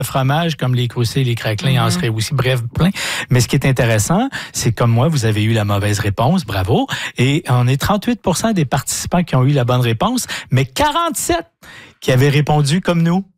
fromage comme les croustilles, les craquelins, il en serait aussi, bref, plein. Mais ce qui est intéressant, c'est comme moi, vous avez eu la mauvaise réponse, bravo. Et on est 38% des participants qui ont eu la bonne réponse, mais 47 qui avaient répondu comme nous.